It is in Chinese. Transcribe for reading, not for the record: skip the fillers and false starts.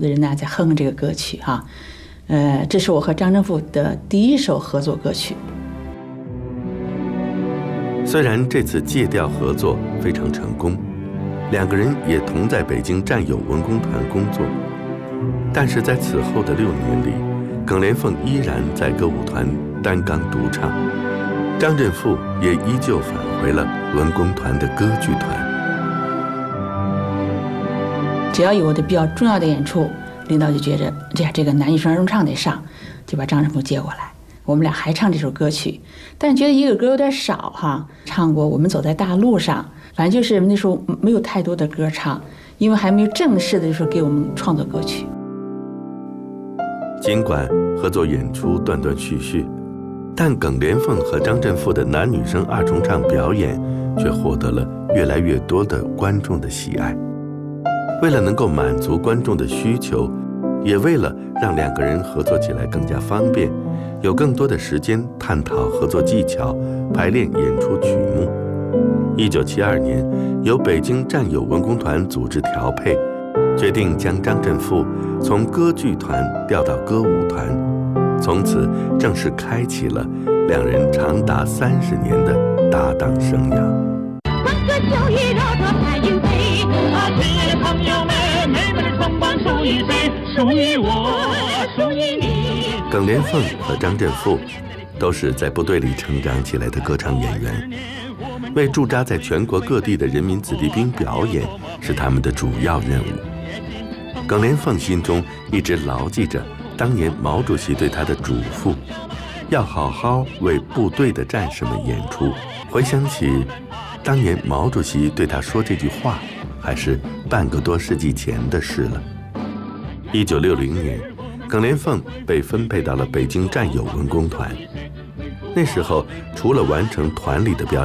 的人呢在哼这个歌曲哈。这是我和张正富的第一首合作歌曲。 虽然这次借调合作非常成功，两个人也同在北京战友文工团工作，但是在此后的6年里，耿连凤依然在歌舞团担纲独唱，张振富也依旧返回了文工团的歌剧团。 只要有的比较重要的演出，领导就觉着这个男女生儿童唱得上，就把张振富接过来。我们俩还唱这首歌曲，但觉得一个歌有点少哈。唱过《我们走在大路上》，反正就是那时候没有太多的歌唱，因为还没有正式的说给我们创作歌曲。 尽管合作演出断断续续，但耿连凤和张振富的男女生2重唱表演却获得了越来越多的观众的喜爱。为了能够满足观众的需求，也为了让两个人合作起来更加方便，有更多的时间探讨合作技巧，排练演出曲目。1972年，由北京战友文工团组织调配，决定将张振富从歌剧团调到歌舞团，从此正式开启了两人长达30年的搭档生涯。亲爱的朋友们，美满的春光属于谁？属于我，属于你。耿连凤和张振富都是在部队里成长起来的歌唱演员，为驻扎在全国各地的人民子弟兵表演是他们的主要任务。耿连凤心中一直牢记着当年毛主席对他的嘱咐，要好好为部队的战士们演出。回想起当年毛主席对他说这句话，还是半个多世纪前的事了。1960年，耿连凤被分配到了北京战友文工团。那时候，除了完成团里的表演，